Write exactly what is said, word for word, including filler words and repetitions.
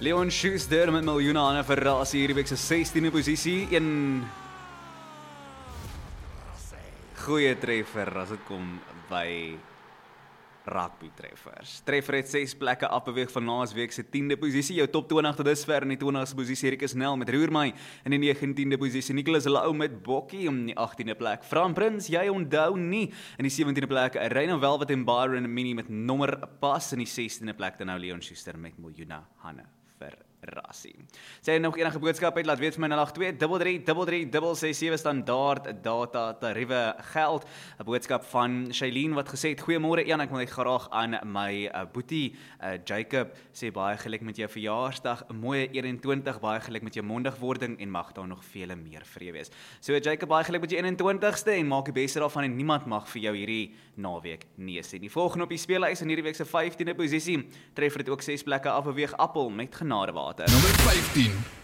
Leon Schuster met miljoene aan verras hierdie week se sestiende posisie. Een goeie treffer as dit kom by rugby treffers. Treffer het ses plekke afbeweeg van laas week se tiende posisie. Jou top twintig tot dusver in die twintigste posisie Erik Snell met Roer My in die negentiende posisie. Nicholas Lau met Bokkie in die agtiende plek. Fran Prins, jy onthou nie in die sewentiende plek. Reina Velvet en Byron Mini met nommer pas in die sestiende plek. Dan nou Leon Schuster met miljoene Hanne vir Rassie. Sê nog enige boodskap uit, laat weet vir my nul agt twee drie drie drie drie ses ses sewe standaard data tariewe geld. 'n Boodskap van Shailene wat gesê het, goeiemôre Jan, ek wil net graag aan my uh, boetie uh, Jacob sê baie geluk met jou verjaarsdag, 'n mooie eenentwintig, baie geluk met jou mondigwording en mag daar nog vele meer vrede wees. So Jacob, baie geluk met jou eenentwintigste en maak die beste daarvan en niemand mag vir jou hierdie naweek nee sê. Die volgende op die speellys in hierdie week se vyftiende posisie tref dit ook ses plekke afbeweeg Appel met genadewater. Nummer vyftien.